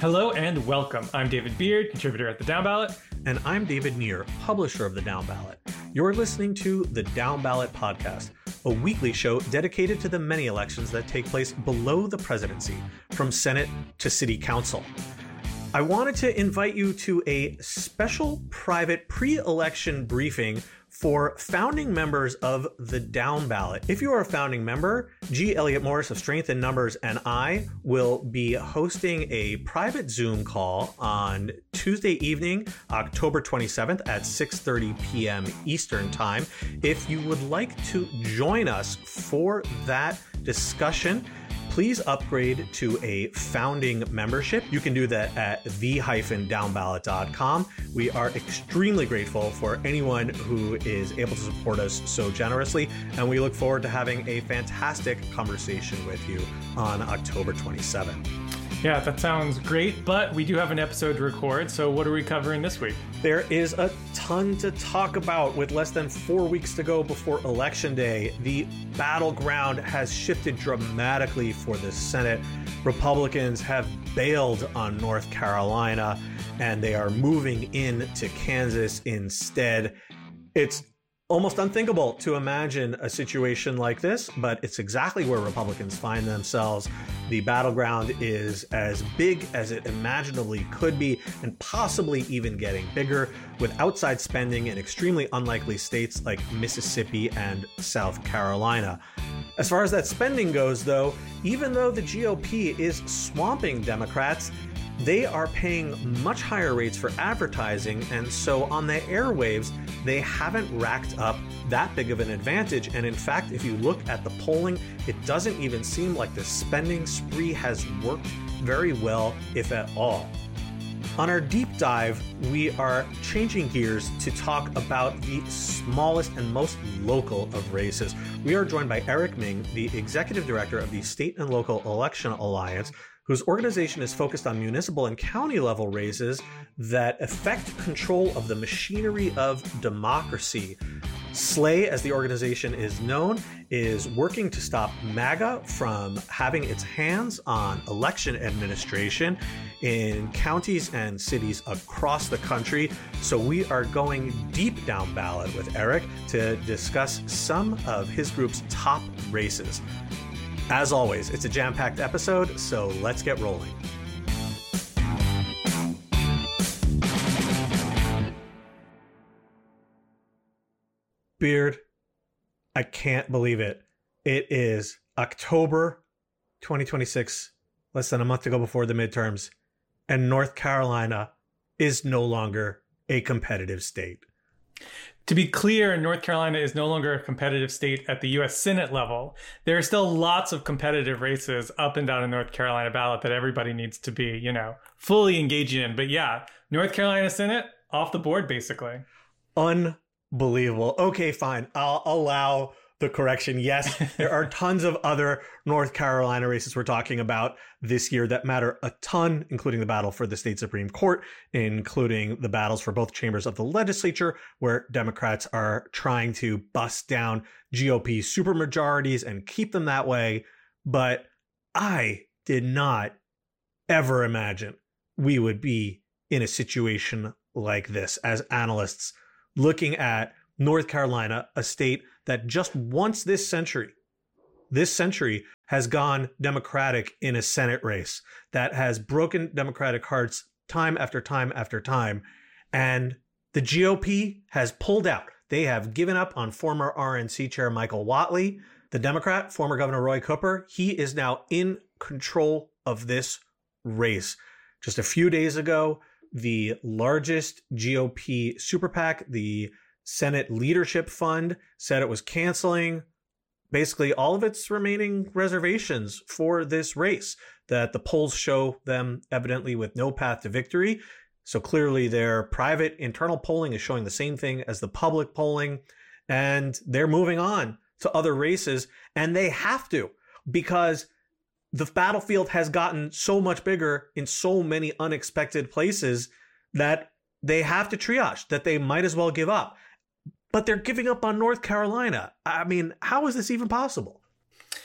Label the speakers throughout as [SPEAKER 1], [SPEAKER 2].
[SPEAKER 1] Hello and welcome. I'm David Beard, contributor at The Down Ballot.
[SPEAKER 2] And I'm David Neer, publisher of The Down Ballot. You're listening to The Down Ballot Podcast, a weekly show dedicated to the many elections that take place below the presidency, from Senate to City Council. I wanted to invite you to a special private pre-election briefing for founding members of The Down Ballot. If you are a founding member, G. Elliott Morris of Strength in Numbers and I will be hosting a private Zoom call on Tuesday evening, October 27th at 6:30 p.m. Eastern Time. If you would like to join us for that discussion, please upgrade to a founding membership. You can do that at the-downballot.com. We are extremely grateful for anyone who is able to support us so generously, and we look forward to having a fantastic conversation with you on October 27th.
[SPEAKER 1] Yeah, that sounds great, but we do have an episode to record, so what are we covering this week?
[SPEAKER 2] There is a ton to talk about with less than 4 weeks to go before Election Day. The battleground has shifted dramatically for the Senate. Republicans have bailed on North Carolina, and they are moving into Kansas instead. It's almost unthinkable to imagine a situation like this, but it's exactly where Republicans find themselves. The battleground is as big as it imaginably could be, and possibly even getting bigger, with outside spending in extremely unlikely states like Mississippi and South Carolina. As far as that spending goes, though, even though the GOP is swamping Democrats, they are paying much higher rates for advertising, and so on the airwaves, they haven't racked up that big of an advantage. And in fact, if you look at the polling, it doesn't even seem like the spending spree has worked very well, if at all. On our deep dive, we are changing gears to talk about the smallest and most local of races. We are joined by Eric Ming, the executive director of the State and Local Election Alliance, whose organization is focused on municipal and county level races that affect control of the machinery of democracy. SLAY, as the organization is known, is working to stop MAGA from having its hands on election administration in counties and cities across the country. So we are going deep down ballot with Eric to discuss some of his group's top races. As always, it's a jam-packed episode, so let's get rolling. Beard, I can't believe it. It is October 2026, less than a month to go before the midterms, and North Carolina is no longer a competitive state.
[SPEAKER 1] To be clear, North Carolina is no longer a competitive state at the U.S. Senate level. There are still lots of competitive races up and down the North Carolina ballot that everybody needs to be, fully engaged in. But yeah, North Carolina Senate, off the board, basically.
[SPEAKER 2] Unbelievable. Okay, fine. I'll allow the correction. Yes, there are tons of other North Carolina races we're talking about this year that matter a ton, including the battle for the state Supreme Court, including the battles for both chambers of the legislature, where Democrats are trying to bust down GOP supermajorities and keep them that way. But I did not ever imagine we would be in a situation like this as analysts looking at North Carolina, a state that just once this century has gone Democratic in a Senate race, that has broken Democratic hearts time after time after time. And the GOP has pulled out. They have given up on former RNC chair Michael Whatley. The Democrat, former Governor Roy Cooper, he is now in control of this race. Just a few days ago, the largest GOP super PAC, the Senate Leadership Fund, said it was canceling basically all of its remaining reservations for this race, that the polls show them evidently with no path to victory. So clearly their private internal polling is showing the same thing as the public polling, and they're moving on to other races, and they have to, because the battlefield has gotten so much bigger in so many unexpected places that they have to triage, that they might as well give up. But they're giving up on North Carolina. I mean, how is this even possible?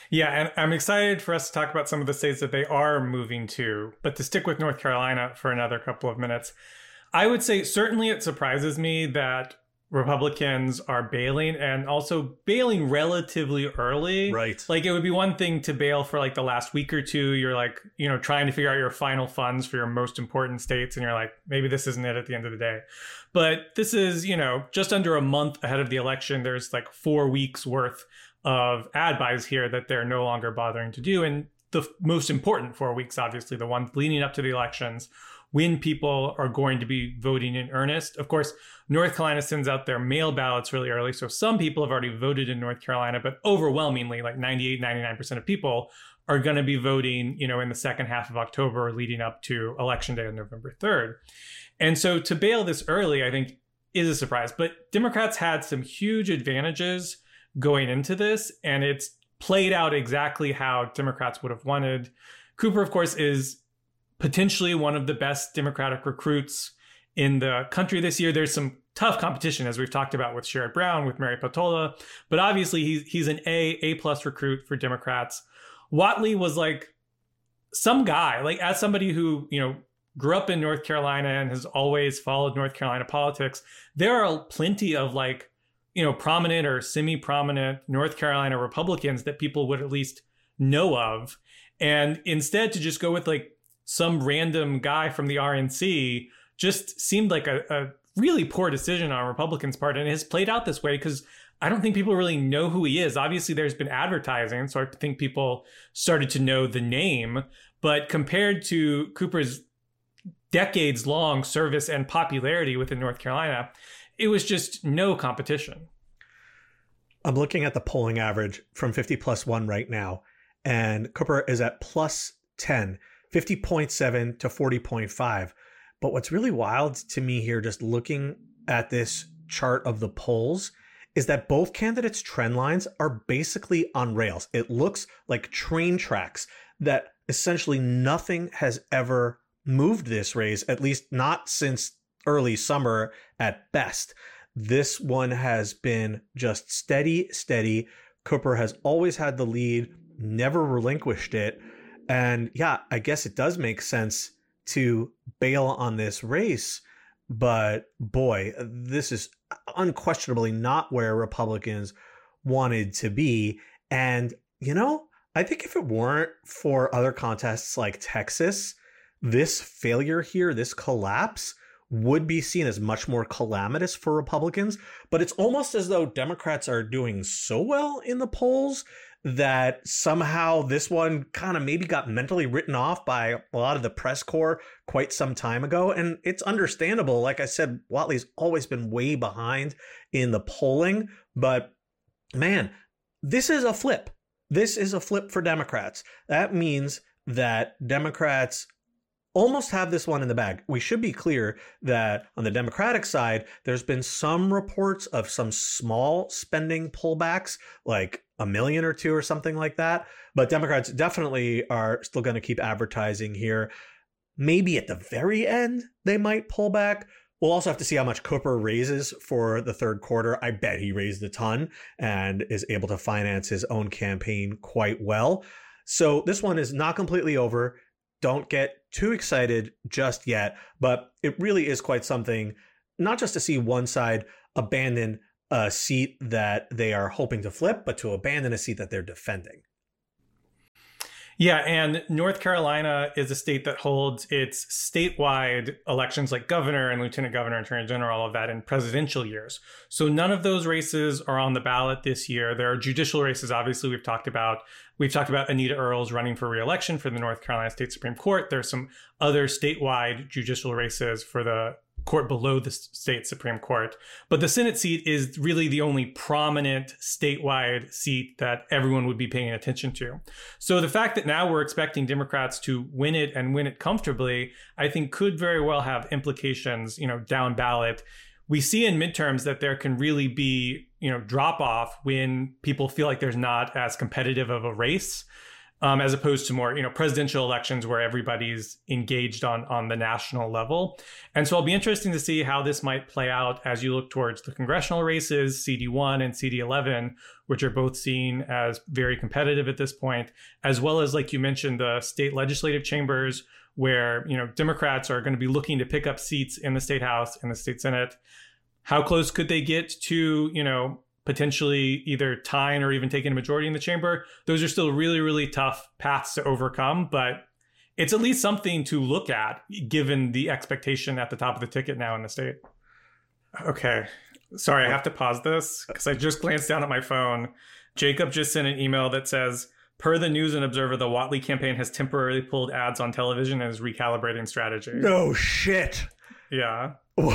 [SPEAKER 1] Yeah, and I'm excited for us to talk about some of the states that they are moving to. But to stick with North Carolina for another couple of minutes, I would say certainly it surprises me that Republicans are bailing, and also bailing relatively early.
[SPEAKER 2] Right.
[SPEAKER 1] Like, it would be one thing to bail for like the last week or two. You're like, trying to figure out your final funds for your most important states. And you're like, maybe this isn't it at the end of the day. But this is, just under a month ahead of the election. There's like 4 weeks worth of ad buys here that they're no longer bothering to do. And the most important 4 weeks, obviously, the ones leading up to the elections, when people are going to be voting in earnest. Of course, North Carolina sends out their mail ballots really early. So some people have already voted in North Carolina, but overwhelmingly, like 98, 99% of people are going to be voting, in the second half of October leading up to Election Day on November 3rd. And so to bail this early, I think, is a surprise. But Democrats had some huge advantages going into this, and it's played out exactly how Democrats would have wanted. Cooper, of course, is potentially one of the best Democratic recruits in the country this year. There's some tough competition, as we've talked about, with Sherrod Brown, with Mary Peltola, but obviously he's an A+ recruit for Democrats. Whatley was like some guy, like, as somebody who, grew up in North Carolina and has always followed North Carolina politics, there are plenty of like, prominent or semi-prominent North Carolina Republicans that people would at least know of. And instead to just go with like some random guy from the RNC just seemed like a really poor decision on Republicans' part. And it has played out this way because I don't think people really know who he is. Obviously, there's been advertising, so I think people started to know the name. But compared to Cooper's decades-long service and popularity within North Carolina, it was just no competition.
[SPEAKER 2] I'm looking at the polling average from 50+1 right now, and Cooper is at plus 10. 50.7 to 40.5. But what's really wild to me here, just looking at this chart of the polls, is that both candidates' trend lines are basically on rails. It looks like train tracks, that essentially nothing has ever moved this race, at least not since early summer at best. This one has been just steady. Cooper has always had the lead, never relinquished it. And yeah, I guess it does make sense to bail on this race. But boy, this is unquestionably not where Republicans wanted to be. And, I think if it weren't for other contests like Texas, this failure here, this collapse, would be seen as much more calamitous for Republicans. But it's almost as though Democrats are doing so well in the polls that somehow this one kind of maybe got mentally written off by a lot of the press corps quite some time ago. And it's understandable. Like I said, Whatley's always been way behind in the polling. But man, this is a flip. This is a flip for Democrats. That means that Democrats almost have this one in the bag. We should be clear that on the Democratic side, there's been some reports of some small spending pullbacks, like $1 million or $2 million or something like that. But Democrats definitely are still going to keep advertising here. Maybe at the very end, they might pull back. We'll also have to see how much Cooper raises for the third quarter. I bet he raised a ton and is able to finance his own campaign quite well. So this one is not completely over. Don't get too excited just yet, but it really is quite something, not just to see one side abandon a seat that they are hoping to flip, but to abandon a seat that they're defending.
[SPEAKER 1] Yeah, and North Carolina is a state that holds its statewide elections like governor and lieutenant governor and attorney general, all of that, in presidential years. So none of those races are on the ballot this year. There are judicial races, obviously, we've talked about. We've talked about Anita Earls running for re-election for the North Carolina State Supreme Court. There's some other statewide judicial races for the court below the state Supreme Court. But the Senate seat is really the only prominent statewide seat that everyone would be paying attention to. So the fact that now we're expecting Democrats to win it and win it comfortably, I think could very well have implications, down ballot. We see in midterms that there can really be, drop off when people feel like there's not as competitive of a race. as opposed to more, presidential elections where everybody's engaged on the national level. And so it'll be interesting to see how this might play out as you look towards the congressional races, CD1 and CD11, which are both seen as very competitive at this point, as well as, like you mentioned, the state legislative chambers, where, Democrats are going to be looking to pick up seats in the state house and the state senate. How close could they get to, potentially either tying or even taking a majority in the chamber? Those are still really, really tough paths to overcome, but it's at least something to look at given the expectation at the top of the ticket now in the state. Okay. Sorry, I have to pause this because I just glanced down at my phone. Jacob just sent an email that says, per the News and Observer, the Whatley campaign has temporarily pulled ads on television and is recalibrating strategy.
[SPEAKER 2] No shit.
[SPEAKER 1] Yeah.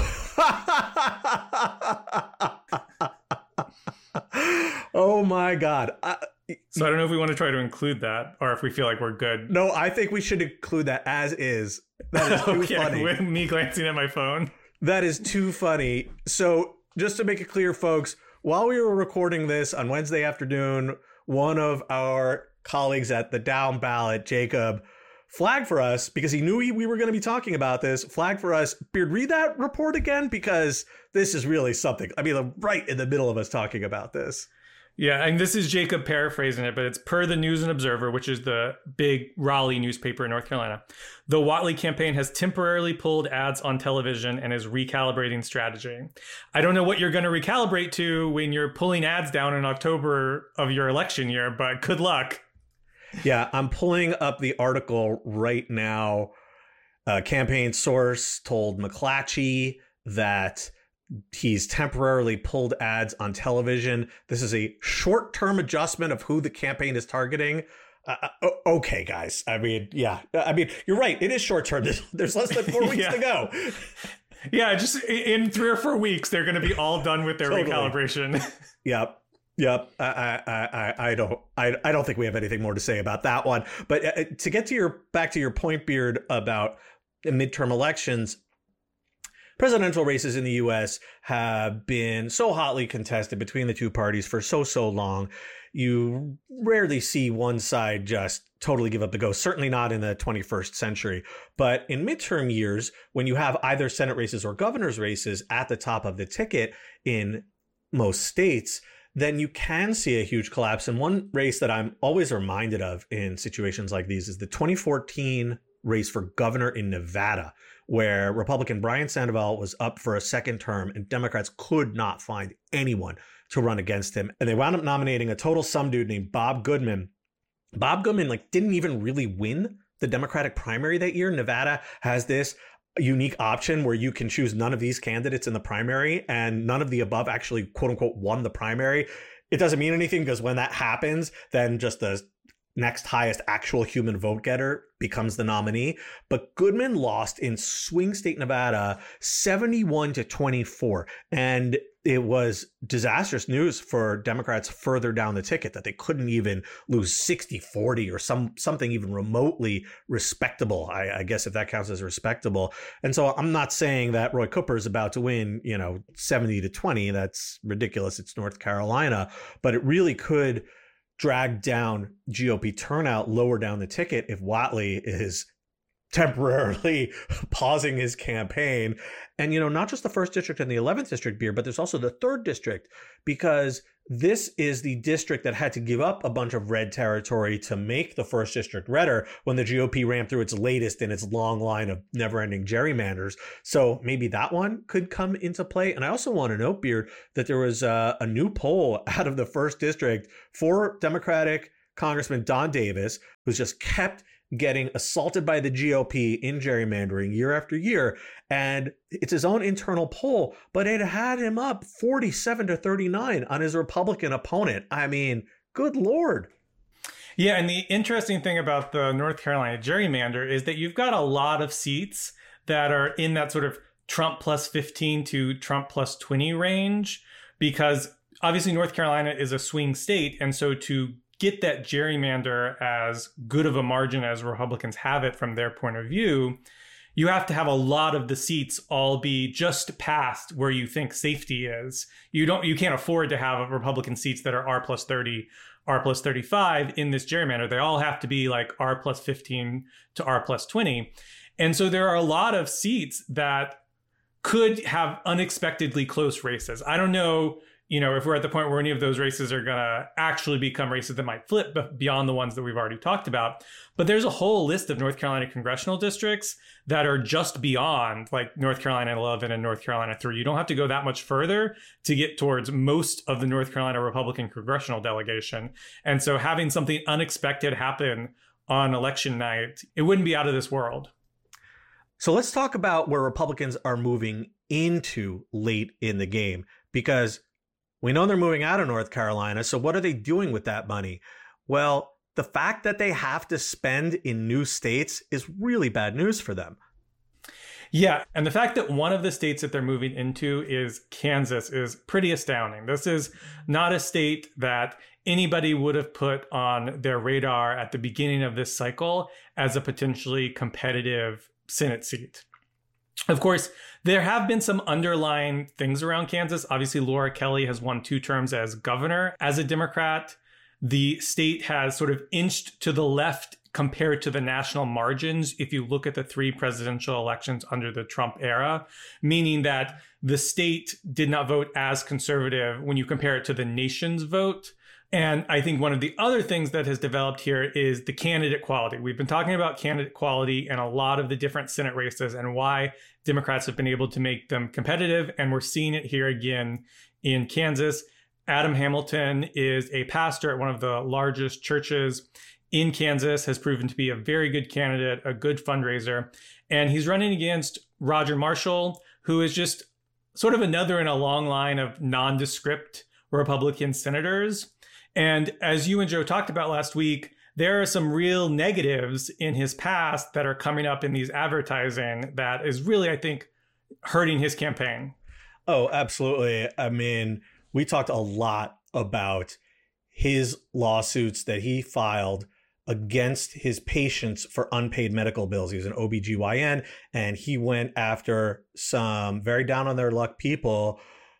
[SPEAKER 2] Oh my God.
[SPEAKER 1] So I don't know if we want to try to include that or if we feel like we're good.
[SPEAKER 2] No, I think we should include that as is. That is too funny.
[SPEAKER 1] With me glancing at my phone.
[SPEAKER 2] That is too funny. So just to make it clear, folks, while we were recording this on Wednesday afternoon, one of our colleagues at the Down Ballot, Jacob, flagged for us because he knew we were going to be talking about this. Flagged for us. Beard, read that report again, because this is really something. I mean, right in the middle of us talking about this.
[SPEAKER 1] Yeah, and this is Jacob paraphrasing it, but it's per the News and Observer, which is the big Raleigh newspaper in North Carolina. The Whatley campaign has temporarily pulled ads on television and is recalibrating strategy. I don't know what you're going to recalibrate to when you're pulling ads down in October of your election year, but good luck.
[SPEAKER 2] Yeah, I'm pulling up the article right now. Campaign source told McClatchy that he's temporarily pulled ads on television. This is a short-term adjustment of who the campaign is targeting. Okay, guys. I mean, yeah. I mean, you're right. It is short-term. There's less than 4 weeks to go.
[SPEAKER 1] Yeah, just in 3 or 4 weeks, they're going to be all done with their recalibration.
[SPEAKER 2] Yep. I don't think we have anything more to say about that one. But to get to back to your point, Beard, about midterm elections, presidential races in the U.S. have been so hotly contested between the two parties for so long. You rarely see one side just totally give up the ghost, certainly not in the 21st century. But in midterm years, when you have either Senate races or governor's races at the top of the ticket in most states, then you can see a huge collapse. And one race that I'm always reminded of in situations like these is the 2014 race for governor in Nevada, where Republican Brian Sandoval was up for a second term and Democrats could not find anyone to run against him. And they wound up nominating a total some dude named Bob Goodman. Bob Goodman didn't even really win the Democratic primary that year. Nevada has this unique option where you can choose none of these candidates in the primary, and none of the above actually, quote unquote, won the primary. It doesn't mean anything, because when that happens, then just the next highest actual human vote getter becomes the nominee. But Goodman lost in swing state Nevada 71-24. And it was disastrous news for Democrats further down the ticket that they couldn't even lose 60-40 or something even remotely respectable, I guess, if that counts as respectable. And so I'm not saying that Roy Cooper is about to win, 70-20. That's ridiculous. It's North Carolina. But it really could drag down GOP turnout lower down the ticket if Whatley is temporarily pausing his campaign. And, not just the 1st district and the 11th district, Beer, but there's also the 3rd district, because this is the district that had to give up a bunch of red territory to make the 1st district redder when the GOP ran through its latest in its long line of never-ending gerrymanders. So maybe that one could come into play. And I also want to note, Beard, that there was a new poll out of the 1st district for Democratic Congressman Don Davis, who's just kept getting assaulted by the GOP in gerrymandering year after year. And it's his own internal poll, but it had him up 47-39 on his Republican opponent. I mean, good Lord.
[SPEAKER 1] Yeah, and the interesting thing about the North Carolina gerrymander is that you've got a lot of seats that are in that sort of Trump plus 15 to Trump plus 20 range, because obviously North Carolina is a swing state. And so to get that gerrymander as good of a margin as Republicans have it from their point of view, you have to have a lot of the seats all be just past where you think safety is. You can't afford to have Republican seats that are R plus 30 R plus 35 in this gerrymander. They all have to be like R plus 15 to R plus 20. And so there are a lot of seats that could have unexpectedly close races. I don't know, if we're at the point where any of those races are going to actually become races that might flip beyond the ones that we've already talked about. But there's a whole list of North Carolina congressional districts that are just beyond like North Carolina 11 and North Carolina 3. You don't have to go that much further to get towards most of the North Carolina Republican congressional delegation. And so having something unexpected happen on election night, it wouldn't be out of this world.
[SPEAKER 2] So let's talk about where Republicans are moving into late in the game, because we know they're moving out of North Carolina. So what are they doing with that money? Well, the fact that they have to spend in new states is really bad news for them.
[SPEAKER 1] Yeah. And the fact that one of the states that they're moving into is Kansas is pretty astounding. This is not a state that anybody would have put on their radar at the beginning of this cycle as a potentially competitive Senate seat. Of course, there have been some underlying things around Kansas. Obviously, Laura Kelly has won 2 terms as governor as a Democrat. The state has sort of inched to the left compared to the national margins if you look at the 3 presidential elections under the Trump era, meaning that the state did not vote as conservative when you compare it to the nation's vote. And I think one of the other things that has developed here is the candidate quality. We've been talking about candidate quality in a lot of the different Senate races and why Democrats have been able to make them competitive. And we're seeing it here again in Kansas. Adam Hamilton is a pastor at one of the largest churches in Kansas, has proven to be a very good candidate, a good fundraiser. And he's running against Roger Marshall, who is just sort of another in a long line of nondescript Republican senators. And as you and Joe talked about last week, there are some real negatives in his past that are coming up in these advertising that is really, I think, hurting his campaign.
[SPEAKER 2] Oh, absolutely. I mean, we talked a lot about his lawsuits that he filed against his patients for unpaid medical bills. He was an OBGYN, and he went after some very down on their luck people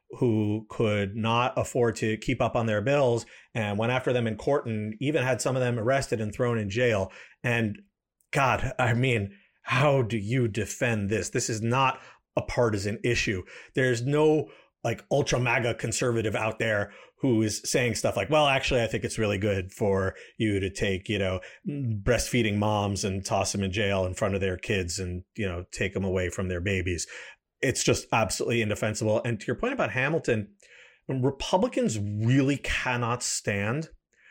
[SPEAKER 2] who could not afford to keep up on their bills, and went after them in court and even had some of them arrested and thrown in jail. And God, I mean, how do you defend this? This is not a partisan issue. There's no like ultra MAGA conservative out there who is saying stuff like, well, actually, I think it's really good for you to take, breastfeeding moms and toss them in jail in front of their kids and, take them away from their babies. It's just absolutely indefensible. And to your point about Hamilton, Republicans really cannot stand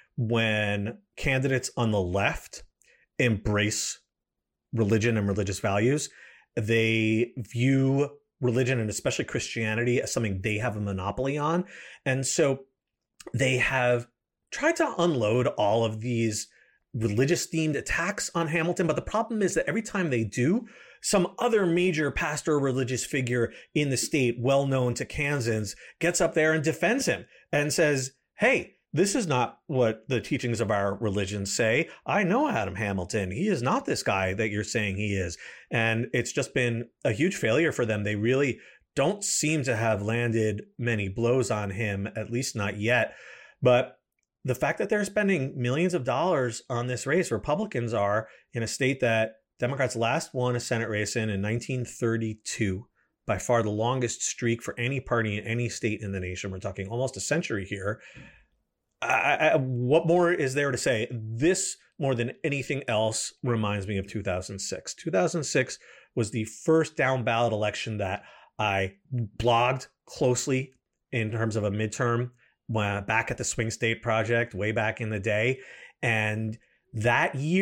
[SPEAKER 2] when candidates on the left embrace religion and religious values. They view religion and especially Christianity as something they have a monopoly on. And so they have tried to unload all of these religious themed attacks on Hamilton. But the problem is that every time they do, some other major pastor or religious figure in the state, well known to Kansans, gets up there and defends him and says, hey, this is not what the teachings of our religion say. I know Adam Hamilton. He is not this guy that you're saying he is. And it's just been a huge failure for them. They really don't seem to have landed many blows on him, at least not yet. But the fact that they're spending millions of dollars on this race, Republicans are, in a state that Democrats last won a Senate race in 1932, by far the longest streak for any party in any state in the nation. We're talking almost a century here. What more is there to say? This, more than anything else, reminds me of 2006. 2006 was the first down ballot election that I blogged closely in terms of a midterm back at the Swing State Project way back in the day. And that year,